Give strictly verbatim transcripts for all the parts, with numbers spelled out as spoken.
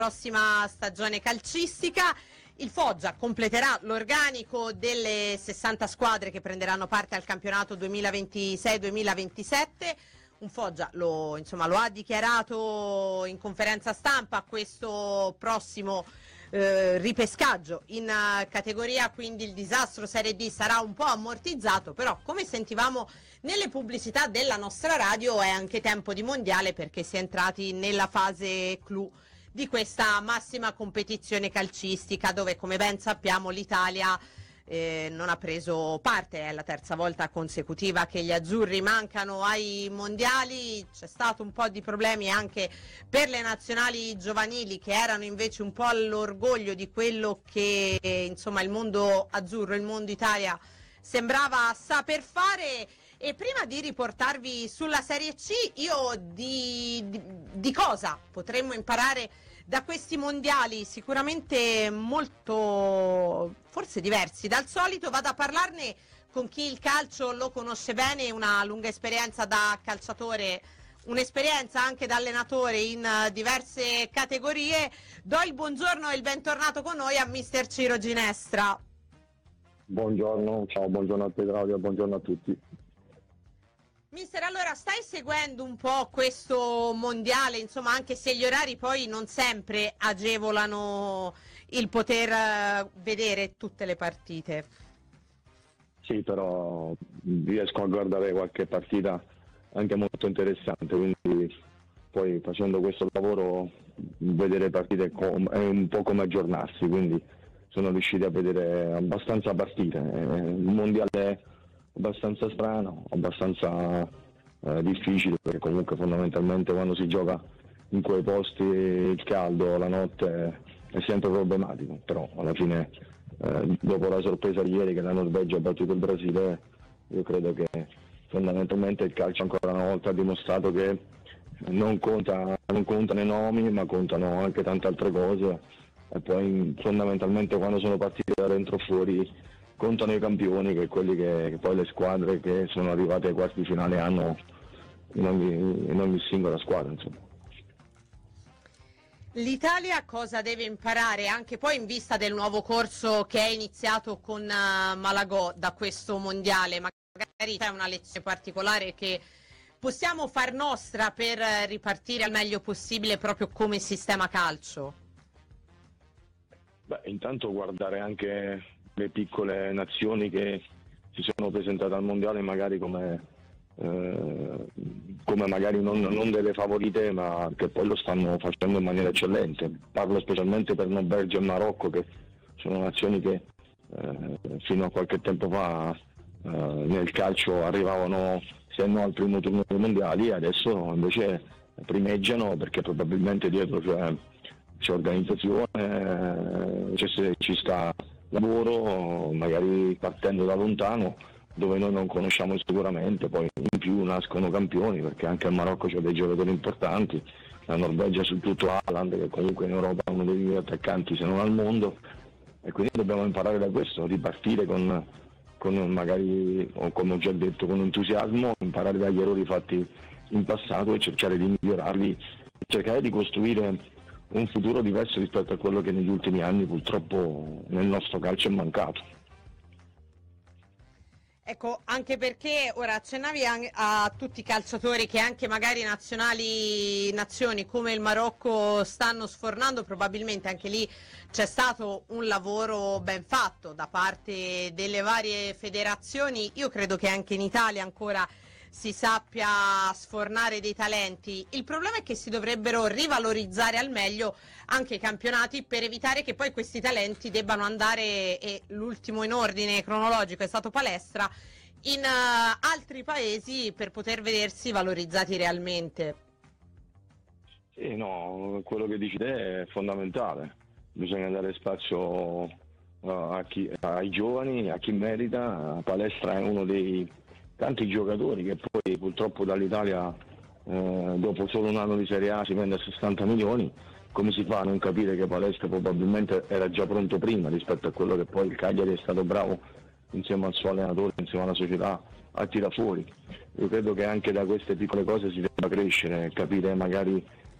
prossima stagione calcistica. Il Foggia completerà l'organico delle sessanta squadre che prenderanno parte al campionato duemilaventisei duemilaventisette. Un Foggia lo, insomma, lo ha dichiarato in conferenza stampa questo prossimo eh, ripescaggio in uh, categoria, quindi il disastro Serie D sarà un po' ammortizzato, però come sentivamo nelle pubblicità della nostra radio è anche tempo di mondiale perché si è entrati nella fase clou di questa massima competizione calcistica dove, come ben sappiamo, l'Italia eh, non ha preso parte. È la terza volta consecutiva che gli azzurri mancano ai mondiali. C'è stato un po' di problemi anche per le nazionali giovanili, che erano invece un po' l'orgoglio di quello che insomma il mondo azzurro, il mondo Italia sembrava saper fare. E prima di riportarvi sulla Serie C, io di, di, di cosa potremmo imparare da questi mondiali, sicuramente molto, forse diversi dal solito, vado a parlarne con chi il calcio lo conosce bene, una lunga esperienza da calciatore, un'esperienza anche da allenatore in diverse categorie. Do il buongiorno e il bentornato con noi a mister Ciro Ginestra. Buongiorno, ciao, buongiorno a te Claudia, buongiorno a tutti. Mister, allora stai seguendo un po' questo mondiale, insomma, anche se gli orari poi non sempre agevolano il poter vedere tutte le partite. Sì, però riesco a guardare qualche partita anche molto interessante, quindi poi facendo questo lavoro vedere partite è un po' come aggiornarsi, quindi sono riusciti a vedere abbastanza partite. Il mondiale è abbastanza strano, abbastanza eh, difficile, perché comunque fondamentalmente quando si gioca in quei posti il caldo, la notte è sempre problematico, però alla fine eh, dopo la sorpresa di ieri che la Norvegia ha battuto il Brasile, io credo che fondamentalmente il calcio ancora una volta ha dimostrato che non conta, non contano i nomi, ma contano anche tante altre cose, e poi fondamentalmente quando sono partite da dentro fuori contano i campioni, che quelli che, che poi le squadre che sono arrivate ai quarti finale hanno in ogni, in ogni singola squadra, insomma. L'Italia cosa deve imparare anche poi in vista del nuovo corso che è iniziato con uh, Malagò da questo mondiale? Magari c'è una lezione particolare che possiamo far nostra per ripartire al meglio possibile proprio come sistema calcio? Beh, intanto guardare anche le piccole nazioni che si sono presentate al mondiale magari come, eh, come magari non, non delle favorite, ma che poi lo stanno facendo in maniera eccellente. Parlo specialmente per Norvegia e Marocco, che sono nazioni che eh, fino a qualche tempo fa eh, nel calcio arrivavano se no al primo turno dei mondiali, e adesso invece primeggiano perché probabilmente dietro c'è, c'è organizzazione, c'è, ci sta lavoro, magari partendo da lontano dove noi non conosciamo sicuramente, poi in più nascono campioni, perché anche al Marocco c'è dei giocatori importanti, la Norvegia su tutto Haaland, che comunque in Europa è uno dei migliori attaccanti se non al mondo, e quindi dobbiamo imparare da questo, ripartire con, con magari, o come ho già detto, con entusiasmo, imparare dagli errori fatti in passato e cercare di migliorarli, cercare di costruire un futuro diverso rispetto a quello che negli ultimi anni purtroppo nel nostro calcio è mancato. Ecco, anche perché ora accennavi a, a tutti i calciatori che anche magari nazionali, nazioni come il Marocco stanno sfornando, probabilmente anche lì c'è stato un lavoro ben fatto da parte delle varie federazioni. Io credo che anche in Italia ancora si sappia sfornare dei talenti. Il problema è che si dovrebbero rivalorizzare al meglio anche i campionati per evitare che poi questi talenti debbano andare, e l'ultimo in ordine cronologico è stato Palestra, in uh, altri paesi per poter vedersi valorizzati realmente. Sì, no, quello che dici te è fondamentale, bisogna dare spazio uh, a chi, ai giovani, a chi merita. Palestra è uno dei tanti giocatori che poi purtroppo dall'Italia eh, dopo solo un anno di Serie A si vende a sessanta milioni. Come si fa a non capire che Palestra probabilmente era già pronto prima rispetto a quello che poi il Cagliari è stato bravo insieme al suo allenatore, insieme alla società, a tirare fuori. Io credo che anche da queste piccole cose si debba crescere, capire magari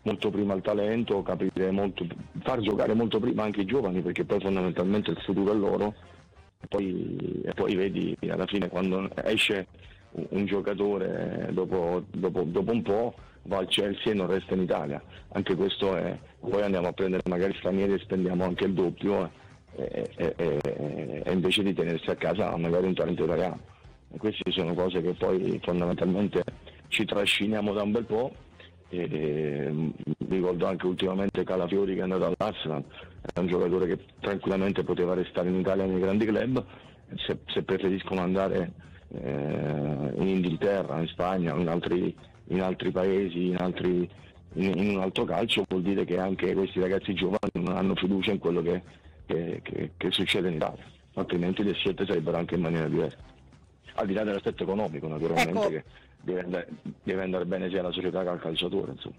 molto prima il talento, capire molto, far giocare molto prima anche i giovani, perché poi fondamentalmente il futuro è loro, e poi, e poi vedi alla fine quando esce un, un giocatore dopo, dopo, dopo un po' va al Chelsea e non resta in Italia, anche questo è, poi andiamo a prendere magari stranieri e spendiamo anche il doppio e, e, e, e invece di tenersi a casa magari un talento italiano, e queste sono cose che poi fondamentalmente ci trasciniamo da un bel po'. E, e, ricordo anche ultimamente Calafiori che è andato all'Arsenal, è un giocatore che tranquillamente poteva restare in Italia nei grandi club, se, se preferiscono andare eh, in Inghilterra, in Spagna, in altri, in altri paesi, in, altri, in, in un altro calcio, vuol dire che anche questi ragazzi giovani non hanno fiducia in quello che, che, che, che succede in Italia, altrimenti le scelte sarebbero anche in maniera diversa, al di là dell'aspetto economico naturalmente, ecco, che deve andare, deve andare bene sia alla società che al calciatore, insomma.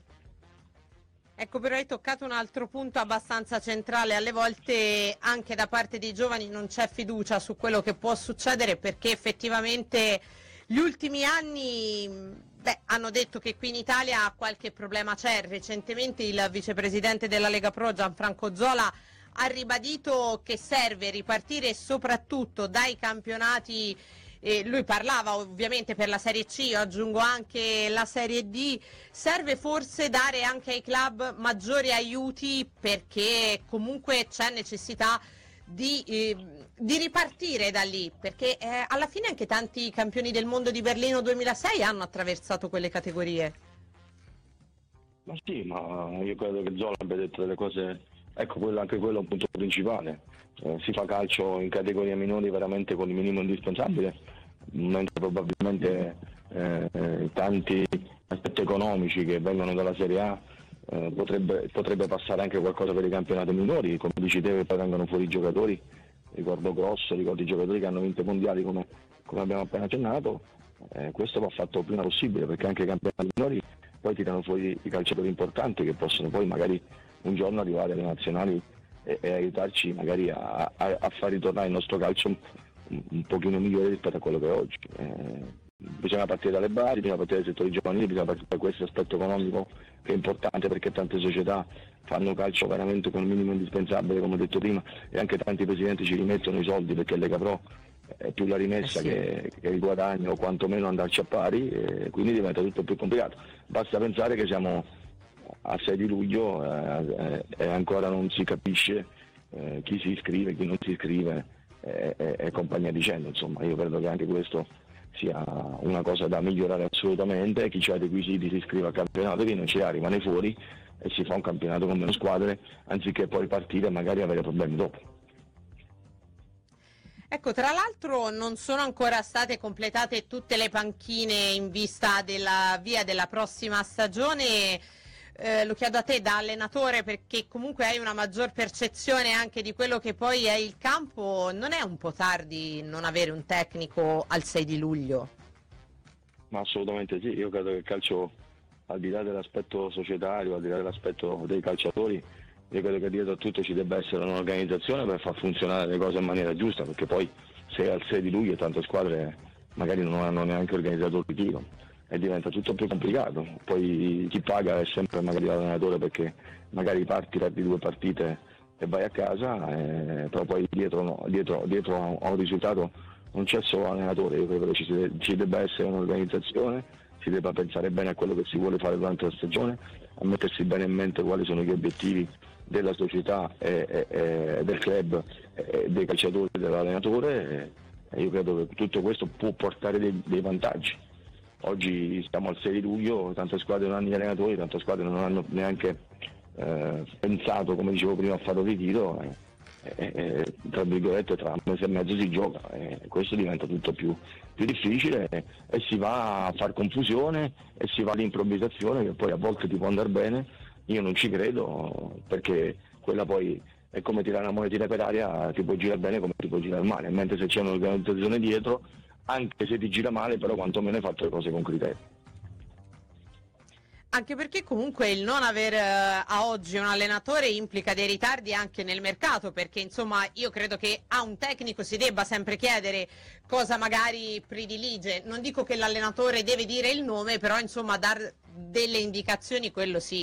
Ecco, però hai toccato un altro punto abbastanza centrale: alle volte anche da parte dei giovani non c'è fiducia su quello che può succedere, perché effettivamente gli ultimi anni beh, hanno detto che qui in Italia qualche problema c'è. Recentemente il vicepresidente della Lega Pro, Gianfranco Zola, ha ribadito che serve ripartire soprattutto dai campionati. Eh, lui parlava ovviamente per la Serie C, io aggiungo anche la Serie D, serve forse dare anche ai club maggiori aiuti, perché comunque c'è necessità di, eh, di ripartire da lì, perché eh, alla fine anche tanti campioni del mondo di Berlino duemilasei hanno attraversato quelle categorie. Ma sì, ma io credo che Zola abbia detto delle cose, ecco, quello, anche quello è un punto principale. Eh, si fa calcio in categorie minori veramente con il minimo indispensabile, mentre probabilmente eh, tanti aspetti economici che vengono dalla Serie A eh, potrebbe, potrebbe passare anche qualcosa per i campionati minori, come dici te, che poi vengono fuori i giocatori, ricordo Grosso, ricordo i giocatori che hanno vinto i mondiali come, come abbiamo appena accennato, eh, questo va fatto il prima possibile, perché anche i campionati minori poi tirano fuori i calciatori importanti che possono poi magari un giorno arrivare alle nazionali e, e aiutarci magari a, a, a far ritornare il nostro calcio un, un pochino migliore rispetto a quello che è oggi. Eh, bisogna partire dalle basi, bisogna partire dai settori giovanili, bisogna partire da questo aspetto economico che è importante, perché tante società fanno calcio veramente con il minimo indispensabile, come ho detto prima, e anche tanti presidenti ci rimettono i soldi, perché Lega Pro è più la rimessa eh sì. che, che il guadagno, o quantomeno andarci a pari, e quindi diventa tutto più complicato. Basta pensare che siamo a sei di luglio eh, e ancora non si capisce eh, chi si iscrive, chi non si iscrive e eh, eh, compagnia dicendo, insomma. Io credo che anche questo sia una cosa da migliorare assolutamente. Chi ha i requisiti si iscrive al campionato, chi non ce l'ha rimane fuori e si fa un campionato con meno squadre, anziché poi partire e magari avere problemi dopo. Ecco, tra l'altro non sono ancora state completate tutte le panchine in vista della via della prossima stagione. Eh, lo chiedo a te da allenatore, perché comunque hai una maggior percezione anche di quello che poi è il campo. Non è un po' tardi non avere un tecnico al sei di luglio? Ma assolutamente sì, io credo che il calcio, al di là dell'aspetto societario, al di là dell'aspetto dei calciatori, io credo che dietro a tutto ci debba essere un'organizzazione per far funzionare le cose in maniera giusta, perché poi se al sei di luglio tante squadre magari non hanno neanche organizzato il ritiro e diventa tutto più complicato. Poi chi paga è sempre magari l'allenatore, perché magari parti di due partite e vai a casa, eh, però poi dietro, no, dietro, dietro a un risultato non c'è solo l'allenatore. Io credo che ci, si, ci debba essere un'organizzazione, si debba pensare bene a quello che si vuole fare durante la stagione, a mettersi bene in mente quali sono gli obiettivi della società e, e, e del club, e dei calciatori e dell'allenatore, e io credo che tutto questo può portare dei, dei vantaggi. Oggi siamo al sei di luglio, tante squadre non hanno gli allenatori, tante squadre non hanno neanche eh, pensato, come dicevo prima, a fare un ritiro, e, e, e, tra virgolette tra un mese e mezzo si gioca, e questo diventa tutto più, più difficile, e, e si va a far confusione e si va all'improvvisazione, che poi a volte ti può andare bene. Io non ci credo, perché quella poi è come tirare una monetina per aria, ti può girare bene come ti può girare male, mentre se c'è un'organizzazione dietro, anche se ti gira male, però quantomeno hai fatto le cose con criterio. Anche perché comunque il non aver uh, a oggi un allenatore implica dei ritardi anche nel mercato, perché insomma io credo che a un tecnico si debba sempre chiedere cosa magari predilige. Non dico che l'allenatore deve dire il nome, però insomma dar delle indicazioni, quello sì.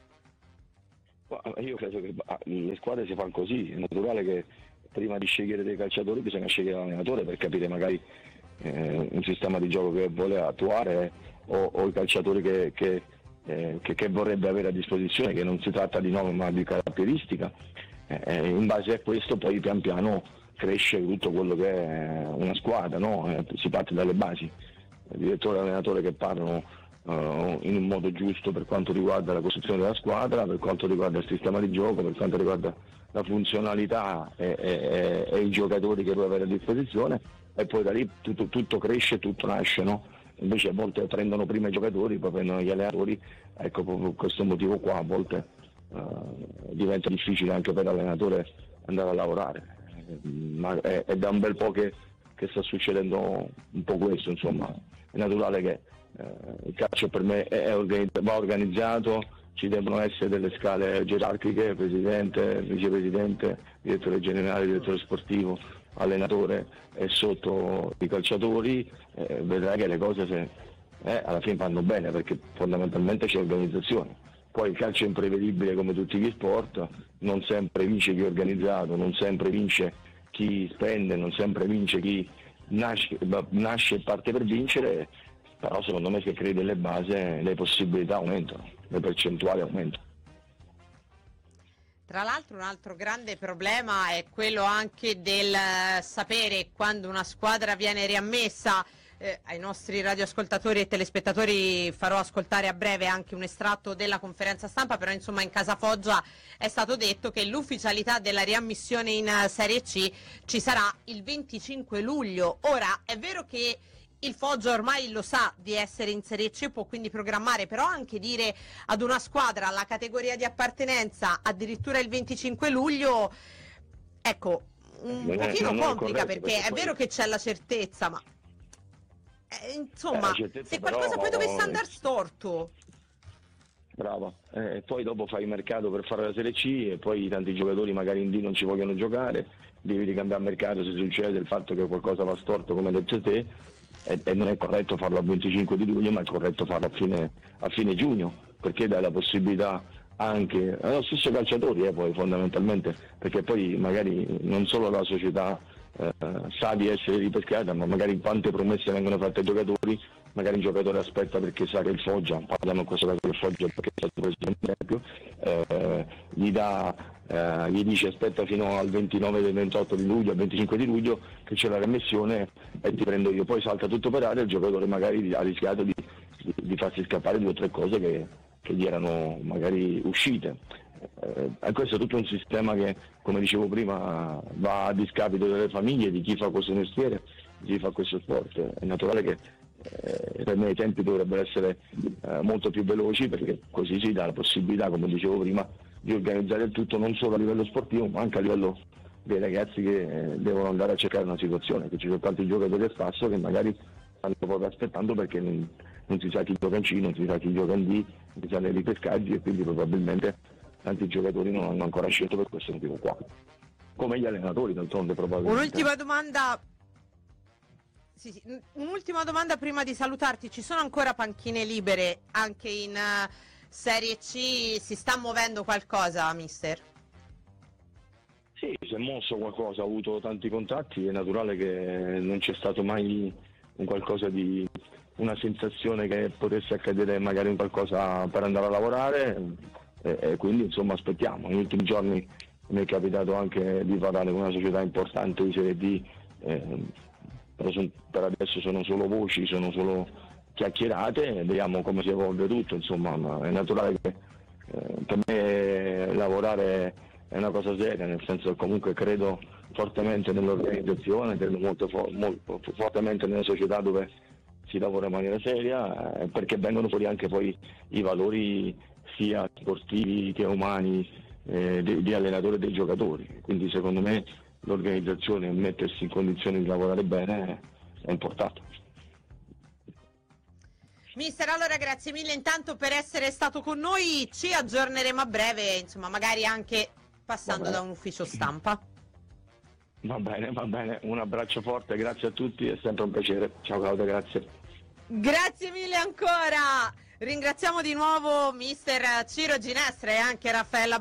Io credo che le squadre si fanno così, è naturale che prima di scegliere dei calciatori bisogna scegliere l'allenatore per capire magari eh, un sistema di gioco che vuole attuare o, o i calciatori che, che, eh, che, che vorrebbe avere a disposizione, che non si tratta di nome ma di caratteristica. Eh, in base a questo poi pian piano cresce tutto quello che è una squadra, no? Eh, si parte dalle basi, il direttore e l'allenatore che parlano Uh, in un modo giusto per quanto riguarda la costruzione della squadra, per quanto riguarda il sistema di gioco, per quanto riguarda la funzionalità e, e, e i giocatori che puoi avere a disposizione, e poi da lì tutto, tutto cresce, tutto nasce, no? Invece a volte prendono prima i giocatori, poi prendono gli allenatori, ecco, proprio per questo motivo qua a volte uh, diventa difficile anche per l'allenatore andare a lavorare, ma è, è da un bel po' che, che sta succedendo un po' questo, insomma. È naturale che eh, il calcio per me è organizz- va organizzato, ci devono essere delle scale gerarchiche, presidente, vicepresidente, direttore generale, direttore sportivo, allenatore e sotto i calciatori, eh, vedrai che le cose se, eh, alla fine vanno bene, perché fondamentalmente c'è organizzazione. Poi il calcio è imprevedibile come tutti gli sport, non sempre vince chi è organizzato, non sempre vince chi spende, non sempre vince chi nasce, nasce e parte per vincere, però secondo me se crei delle basi le possibilità aumentano, le percentuali aumentano. Tra l'altro un altro grande problema è quello anche del sapere quando una squadra viene riammessa. Eh, ai nostri radioascoltatori e telespettatori farò ascoltare a breve anche un estratto della conferenza stampa, però insomma in Casa Foggia è stato detto che l'ufficialità della riammissione in Serie C ci sarà il venticinque luglio. Ora è vero che il Foggia ormai lo sa di essere in Serie C, può quindi programmare, però anche dire ad una squadra la categoria di appartenenza addirittura il venticinque luglio, ecco, un non pochino è, non complica, è perché, perché è poi... vero che c'è la certezza, ma eh, insomma, eh, se qualcosa però... poi dovesse andare storto. Brava, e eh, poi dopo fai il mercato per fare la Serie C e poi tanti giocatori magari in D non ci vogliono giocare, devi ricambiare mercato se succede il fatto che qualcosa va storto come hai detto te, e, e non è corretto farlo al venticinque di luglio, ma è corretto farlo a fine, a fine giugno, perché dai la possibilità anche allo stesso calciatori, eh, poi fondamentalmente, perché poi magari non solo la società eh, sa di essere ripescata, ma magari quante promesse vengono fatte ai giocatori, magari un giocatore aspetta perché sa che il Foggia, parliamo in questo caso del Foggia perché è stato preso un esempio, eh, gli, dà, eh, gli dice aspetta fino al ventinove del ventotto di luglio, al venticinque di luglio che c'è la remissione e ti prendo io, poi salta tutto per aria, il giocatore magari ha rischiato di, di, di farsi scappare due o tre cose che, che gli erano magari uscite. Eh, questo è tutto un sistema che, come dicevo prima, va a discapito delle famiglie, di chi fa questo mestiere, di chi fa questo sport. È naturale che eh, per me i tempi dovrebbero essere eh, molto più veloci, perché così si dà la possibilità, come dicevo prima, di organizzare il tutto non solo a livello sportivo ma anche a livello dei ragazzi che eh, devono andare a cercare una situazione, che ci sono tanti giocatori a spasso che magari stanno proprio aspettando perché non, non si sa chi gioca in C, non si sa chi gioca in D, non si sa nei ripescaggi, e quindi probabilmente tanti giocatori non hanno ancora scelto per questo motivo qua, come gli allenatori d'altronde probabilmente. Un'ultima domanda, sì, sì. Un'ultima domanda prima di salutarti: ci sono ancora panchine libere anche in uh, Serie C? Si sta muovendo qualcosa, mister? Sì, si è mosso qualcosa, ha avuto tanti contatti, è naturale che non c'è stato mai un qualcosa di una sensazione che potesse accadere magari in qualcosa per andare a lavorare, e, e quindi insomma aspettiamo. Negli ultimi giorni mi è capitato anche di parlare con una società importante di Serie D, eh, però son, per adesso sono solo voci, sono solo chiacchierate, vediamo come si evolve tutto, insomma, ma è naturale che eh, per me lavorare è una cosa seria, nel senso che comunque credo fortemente nell'organizzazione, credo molto, molto fortemente nelle società dove si lavora in maniera seria, eh, perché vengono fuori anche poi i valori sia sportivi che umani eh, di, di allenatori e dei giocatori, quindi secondo me l'organizzazione e mettersi in condizioni di lavorare bene è importante. Mister, allora grazie mille intanto per essere stato con noi, ci aggiorneremo a breve, insomma magari anche passando da un ufficio stampa. Va bene, va bene, un abbraccio forte, grazie a tutti, è sempre un piacere. Ciao Claudia, grazie. Grazie mille ancora. Ringraziamo di nuovo mister Ciro Ginestra e anche Raffaella